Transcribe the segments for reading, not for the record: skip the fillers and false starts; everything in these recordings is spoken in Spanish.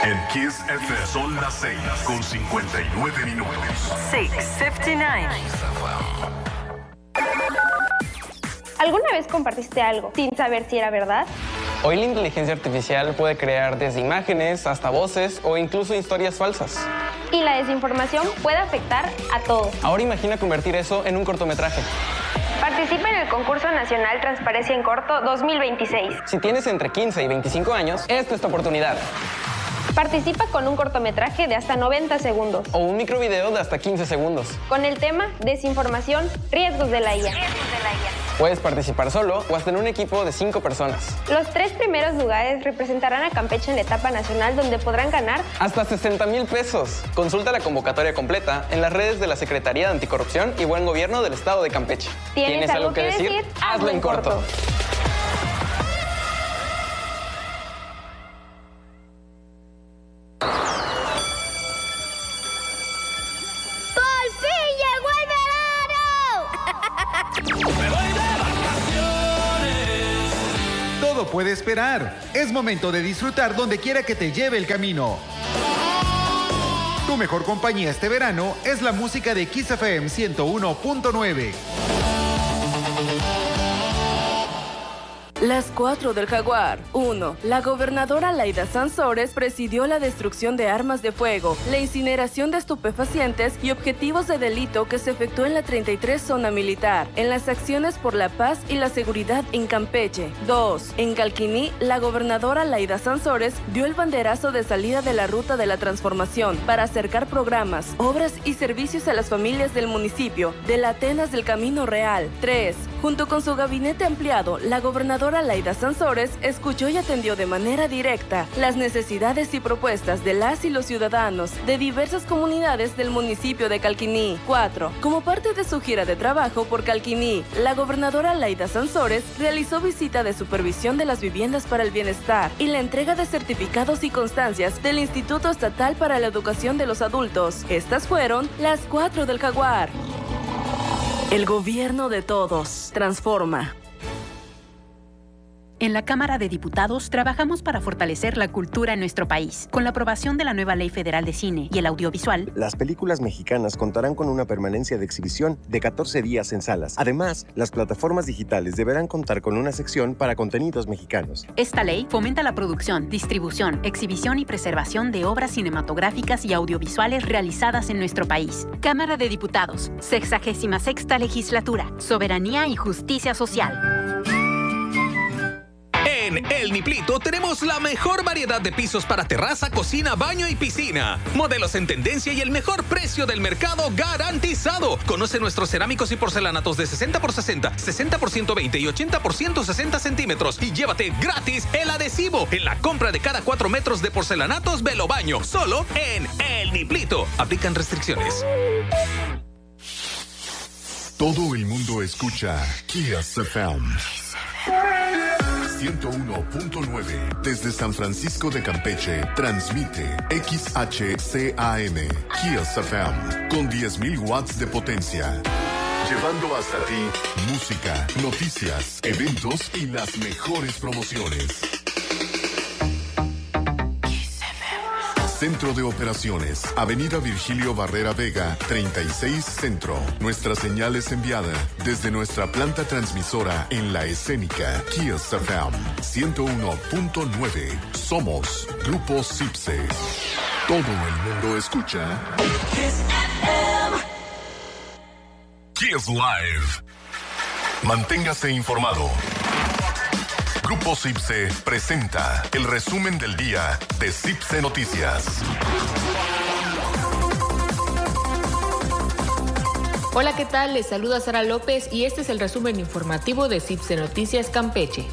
En Kiss FM son las 6:59. 6:59. ¿Alguna vez compartiste algo sin saber si era verdad? Hoy la inteligencia artificial puede crear desde imágenes hasta voces o incluso historias falsas. Y la desinformación puede afectar a todos. Ahora imagina convertir eso en un cortometraje. Participa en el concurso nacional Transparencia en Corto 2026. Si tienes entre 15 y 25 años, esta es tu oportunidad. Participa con un cortometraje de hasta 90 segundos. O un microvideo de hasta 15 segundos. Con el tema Desinformación, riesgos de la IA. Puedes participar solo o hasta en un equipo de 5 personas. Los 3 primeros lugares representarán a Campeche en la etapa nacional, donde podrán ganar hasta 60,000 pesos. Consulta la convocatoria completa en las redes de la Secretaría de Anticorrupción y Buen Gobierno del Estado de Campeche. ¿Tienes algo que decir? Hazlo en corto. Todo puede esperar. Es momento de disfrutar donde quiera que te lleve el camino. Tu mejor compañía este verano es la música de Kiss FM 101.9. Las 4 del Jaguar. 1. La gobernadora Laida Sansores presidió la destrucción de armas de fuego, la incineración de estupefacientes y objetivos de delito que se efectuó en la 33 Zona Militar, en las acciones por la paz y la seguridad en Campeche. 2. En Calquiní, la gobernadora Laida Sansores dio el banderazo de salida de la Ruta de la Transformación para acercar programas, obras y servicios a las familias del municipio de la Atenas del Camino Real. 3. Junto con su gabinete ampliado, la gobernadora Laida Sansores escuchó y atendió de manera directa las necesidades y propuestas de las y los ciudadanos de diversas comunidades del municipio de Calquiní. 4. Como parte de su gira de trabajo por Calquiní, la gobernadora Laida Sansores realizó visita de supervisión de las viviendas para el bienestar y la entrega de certificados y constancias del Instituto Estatal para la Educación de los Adultos. Estas fueron las 4 del Jaguar. El gobierno de todos transforma. En la Cámara de Diputados trabajamos para fortalecer la cultura en nuestro país. Con la aprobación de la nueva Ley Federal de Cine y el Audiovisual, las películas mexicanas contarán con una permanencia de exhibición de 14 días en salas. Además, las plataformas digitales deberán contar con una sección para contenidos mexicanos. Esta ley fomenta la producción, distribución, exhibición y preservación de obras cinematográficas y audiovisuales realizadas en nuestro país. Cámara de Diputados, 66ª Legislatura, Soberanía y Justicia Social. En El Niplito tenemos la mejor variedad de pisos para terraza, cocina, baño y piscina. Modelos en tendencia y el mejor precio del mercado garantizado. Conoce nuestros cerámicos y porcelanatos de 60x60, 60x120 y 80x160 centímetros. Y llévate gratis el adhesivo en la compra de cada 4 metros de porcelanatos Velo Baño. Solo en El Niplito. Aplican restricciones. Todo el mundo escucha Kiss FM 101.9 desde San Francisco de Campeche. Transmite XHCAM Kiss FM con 10,000 watts de potencia, llevando hasta ti música, noticias, eventos y las mejores promociones. Centro de Operaciones, Avenida Virgilio Barrera Vega, 36 Centro. Nuestra señal es enviada desde nuestra planta transmisora en La Escénica, Kiss FM 101.9. Somos Grupo Cipse. Todo el mundo escucha Kiss FM. Kiss Live. Manténgase informado. Grupo Cipse presenta el resumen del día de Cipse Noticias. Hola, ¿qué tal? Les saluda Sara López y este es el resumen informativo de Cipse Noticias Campeche.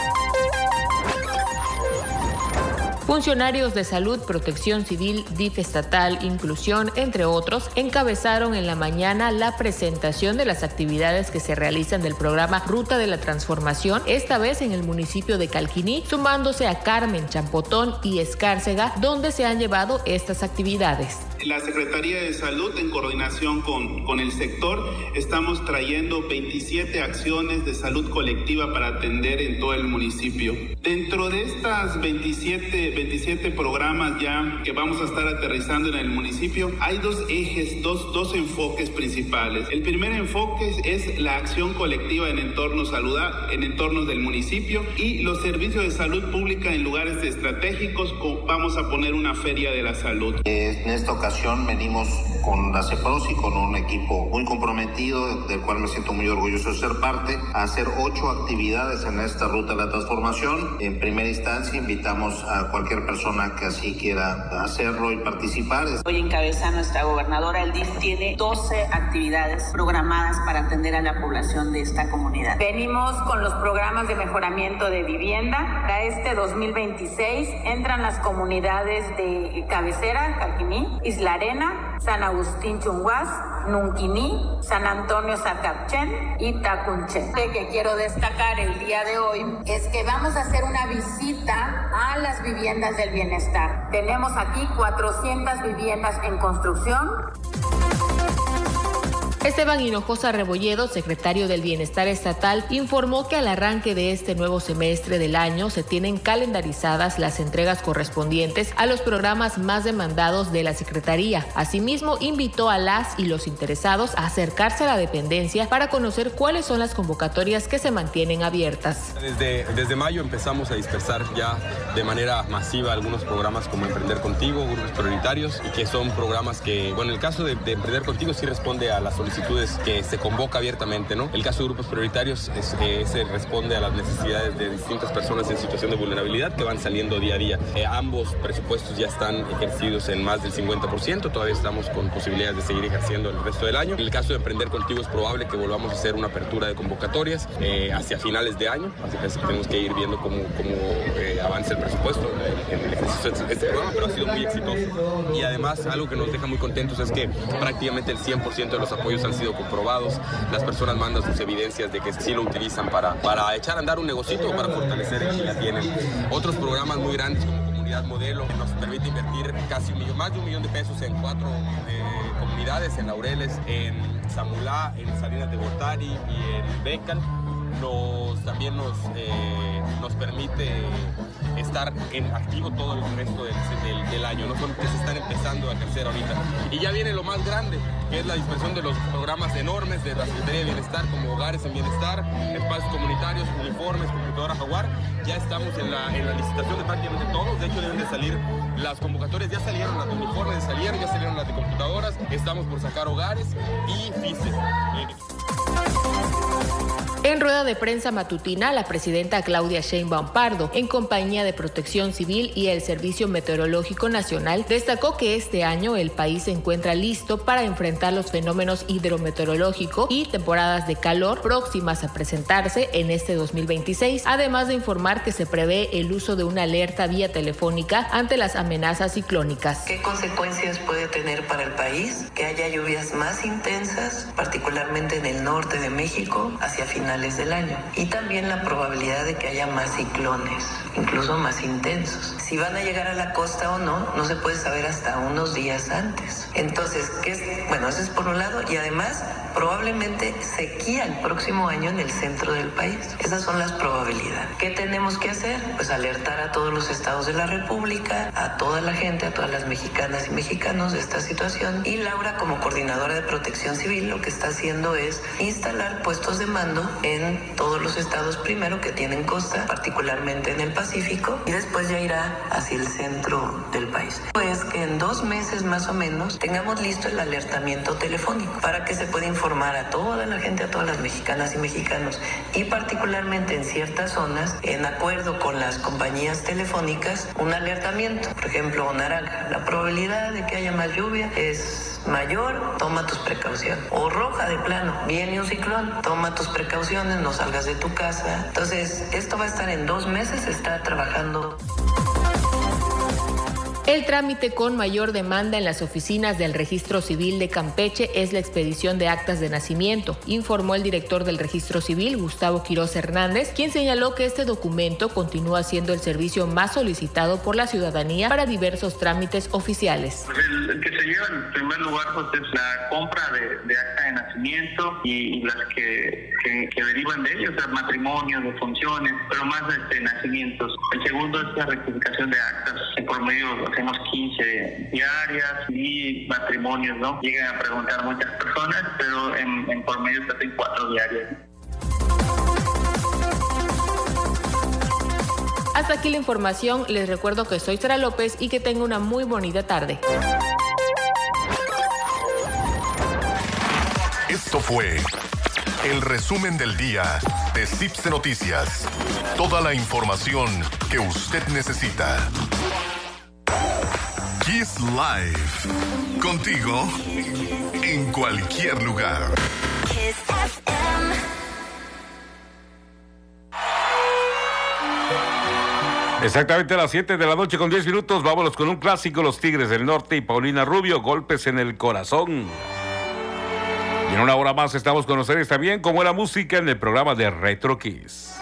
Funcionarios de salud, protección civil, DIF estatal, inclusión, entre otros, encabezaron en la mañana la presentación de las actividades que se realizan del programa Ruta de la Transformación, esta vez en el municipio de Calquiní, sumándose a Carmen, Champotón y Escárcega, donde se han llevado estas actividades. La Secretaría de Salud, en coordinación con el sector, estamos trayendo 27 acciones de salud colectiva para atender en todo el municipio. Dentro de estas 27 27 programas ya que vamos a estar aterrizando en el municipio. Hay dos ejes, dos enfoques principales. El primer enfoque es la acción colectiva en entornos del municipio y los servicios de salud pública en lugares estratégicos. Vamos a poner una feria de la salud. En esta ocasión venimos con la CEPROS y con un equipo muy comprometido, del cual me siento muy orgulloso de ser parte, a hacer 8 actividades en esta ruta de la transformación. En primera instancia invitamos a cualquier persona que así quiera hacerlo y participar. Hoy encabeza nuestra gobernadora. El DIF tiene 12 actividades programadas para atender a la población de esta comunidad. Venimos con los programas de mejoramiento de vivienda. Para este 2026 entran las comunidades de Cabecera, Calquiní, Isla Arena, San Agustín Chunguás, Nunquiní, San Antonio Zacapchen y Tacunchen. Lo que quiero destacar el día de hoy es que vamos a hacer una visita a las viviendas del bienestar. Tenemos aquí 400 viviendas en construcción. Esteban Hinojosa Rebolledo, secretario del Bienestar Estatal, informó que al arranque de este nuevo semestre del año se tienen calendarizadas las entregas correspondientes a los programas más demandados de la Secretaría. Asimismo, invitó a las y los interesados a acercarse a la dependencia para conocer cuáles son las convocatorias que se mantienen abiertas. Desde mayo empezamos a dispersar ya de manera masiva algunos programas como Emprender Contigo, grupos prioritarios, y que son programas que, bueno, el caso de Emprender Contigo sí responde a las solicitudes que se convoca abiertamente, ¿no? El caso de grupos prioritarios se responde a las necesidades de distintas personas en situación de vulnerabilidad que van saliendo día a día. Ambos presupuestos ya están ejercidos en más del 50%, todavía estamos con posibilidades de seguir ejerciendo el resto del año. En el caso de Emprender Contigo es probable que volvamos a hacer una apertura de convocatorias hacia finales de año, así que tenemos que ir viendo cómo avanza el presupuesto en el ejercicio de este programa, pero ha sido muy exitoso. Y además algo que nos deja muy contentos es que prácticamente el 100% de los apoyos han sido comprobados. Las personas mandan sus evidencias de que sí lo utilizan para echar a andar un negocito o para fortalecer el que ya tienen. Otros programas muy grandes como Comunidad Modelo, que nos permite invertir casi más de $1 millón en 4 comunidades, en Laureles, en Zamulá, en Salinas de Gortari y en Bécal. También nos permite estar en activo todo el resto del año. No son que se están empezando a ejercer ahorita. Y ya viene lo más grande, que es la dispersión de los programas enormes de la Secretaría de Bienestar, como Hogares en Bienestar, espacios comunitarios, uniformes, computadora Jaguar. Ya estamos en la licitación de prácticamente todos. De hecho, deben de salir las convocatorias. Ya salieron las de uniformes, ya salieron las de computadoras. Estamos por sacar Hogares y FICE. En rueda de prensa matutina, la presidenta Claudia Sheinbaum Pardo, en compañía de Protección Civil y el Servicio Meteorológico Nacional, destacó que este año el país se encuentra listo para enfrentar los fenómenos hidrometeorológicos y temporadas de calor próximas a presentarse en este 2026, además de informar que se prevé el uso de una alerta vía telefónica ante las amenazas ciclónicas. ¿Qué consecuencias puede tener para el país que haya lluvias más intensas, particularmente en el norte de México, hacia finales del año? Y también la probabilidad de que haya más ciclones, incluso más intensos. Si van a llegar a la costa o no, no se puede saber hasta unos días antes. Entonces, eso es por un lado, y además probablemente sequía el próximo año en el centro del país. Esas son las probabilidades. ¿Qué tenemos que hacer? Pues alertar a todos los estados de la República, a toda la gente, a todas las mexicanas y mexicanos de esta situación. Y Laura, como coordinadora de Protección Civil, lo que está haciendo es instalar puestos de mando en todos los estados, primero que tienen costa, particularmente en el Pacífico, y después ya irá hacia el centro del país. Pues que en 2 meses más o menos tengamos listo el alertamiento telefónico para que se pueda informar a toda la gente, a todas las mexicanas y mexicanos, y particularmente en ciertas zonas, en acuerdo con las compañías telefónicas, un alertamiento. Por ejemplo, naranja, la probabilidad de que haya más lluvia es mayor, toma tus precauciones. O roja, de plano, viene un ciclón, toma tus precauciones, no salgas de tu casa. Entonces, esto va a estar en 2 meses, se está trabajando. El trámite con mayor demanda en las oficinas del Registro Civil de Campeche es la expedición de actas de nacimiento, informó el director del Registro Civil, Gustavo Quiroz Hernández, quien señaló que este documento continúa siendo el servicio más solicitado por la ciudadanía para diversos trámites oficiales. Pues el que se lleva en primer lugar pues es la compra de acta de nacimiento y las que derivan de ellos, o sea, matrimonios, defunciones, pero más nacimientos. El segundo es la rectificación de actas por medio hacemos 15 diarias y matrimonios, ¿no? Llegan a preguntar muchas personas, pero en por medio se hacen 4 diarias. Hasta aquí la información. Les recuerdo que soy Sara López y que tenga una muy bonita tarde. Esto fue el resumen del día de CIPSE Noticias. Toda la información que usted necesita. Kiss Live. Contigo en cualquier lugar. Kiss FM. Exactamente a las 7 de la noche con 10 minutos. Vámonos con un clásico, Los Tigres del Norte y Paulina Rubio, Golpes en el Corazón. Y en una hora más estamos con ustedes también con buena música en el programa de Retro Kiss.